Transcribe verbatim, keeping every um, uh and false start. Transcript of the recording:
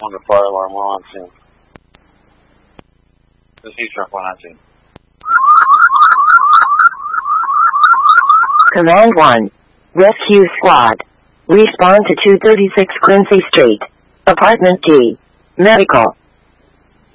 On the fire alarm, we're on scene. This is truck one on scene. Command one. Rescue Squad. Respond to two thirty-six Quincy Street. Apartment G. Medical.